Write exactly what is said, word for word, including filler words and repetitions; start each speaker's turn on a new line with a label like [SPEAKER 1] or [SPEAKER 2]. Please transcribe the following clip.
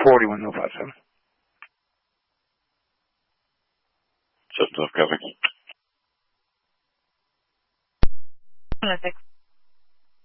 [SPEAKER 1] forty-one oh five seven.
[SPEAKER 2] Just enough, copy.
[SPEAKER 3] one oh six.